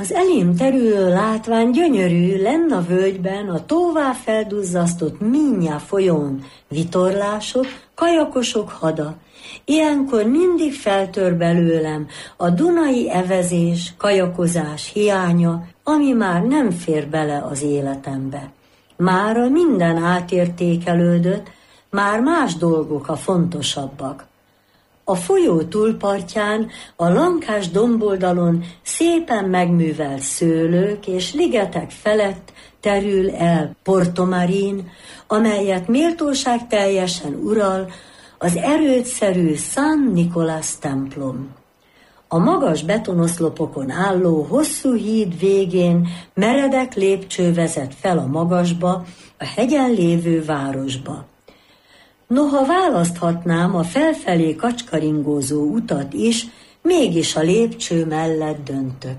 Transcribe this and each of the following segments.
Az elém terülő látvány gyönyörű, lenn a völgyben, a tóvá felduzzasztott Minnyá folyón vitorlások, kajakosok hada. Ilyenkor mindig feltör belőlem a dunai evezés, kajakozás hiánya, ami már nem fér bele az életembe. Mára minden átértékelődött, már más dolgok a fontosabbak. A folyó túlpartján, a lankás domboldalon szépen megművelt szőlők és ligetek felett terül el Porto Marín, amelyet méltóság teljesen ural az erődszerű San Nicolás templom. A magas betonoszlopokon álló hosszú híd végén meredek lépcső vezet fel a magasba, a hegyen lévő városba. Noha választhatnám a felfelé kacskaringózó utat is, mégis a lépcső mellett döntök.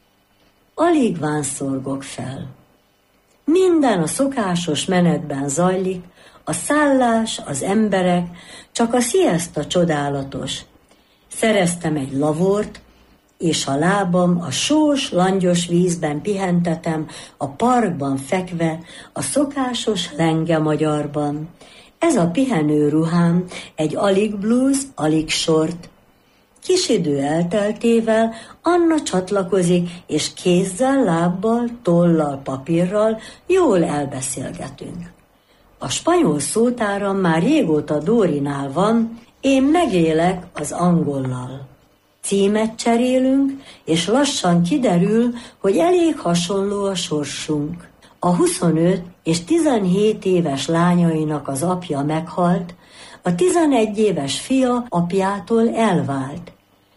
Alig vánszorgok fel. Minden a szokásos menetben zajlik, a szállás, az emberek, csak a siesta csodálatos. Szereztem egy lavort, és a lábam a sós, langyos vízben pihentetem, a parkban fekve, a szokásos lenge magyarban. Ez a pihenő ruhám, egy alig blúz, alig sort. Kis idő elteltével Anna csatlakozik, és kézzel, lábbal, tollal, papírral jól elbeszélgetünk. A spanyol szótáram már régóta Dórinál van, én megélek az angollal. Címet cserélünk, és lassan kiderül, hogy elég hasonló a sorsunk. A 25 és 17 éves lányainak az apja meghalt, a 11 éves fia apjától elvált.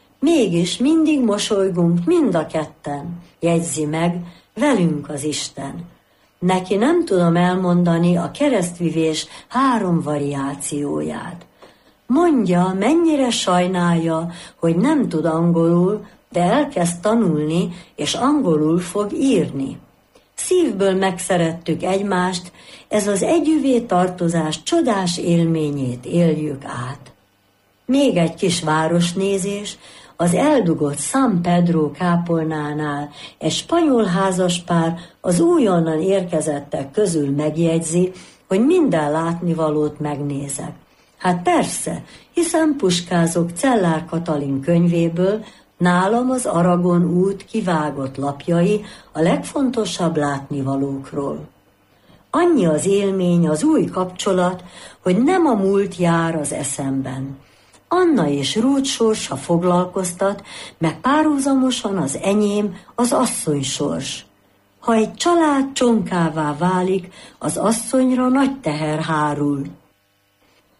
Mégis mindig mosolygunk mind a ketten, jegyzi meg, velünk az Isten. Neki nem tudom elmondani a keresztvivés 3 variációját. Mondja, mennyire sajnálja, hogy nem tud angolul, de elkezd tanulni, és angolul fog írni. Szívből megszerettük egymást, ez az együvé tartozás csodás élményét éljük át. Még egy kis városnézés, az eldugott San Pedro kápolnánál egy spanyol házaspár az újonnan érkezettek közül megjegyzi, hogy minden látnivalót megnézek. Hát persze, hiszen puskázok Czellár Katalin könyvéből, nálam az Aragon út kivágott lapjai a legfontosabb látnivalókról. Annyi az élmény, az új kapcsolat, hogy nem a múlt jár az eszemben. Anna és Ruth sorsa foglalkoztat, meg párhuzamosan az enyém, az asszony sors. Ha egy család csonkává válik, az asszonyra nagy teher hárul.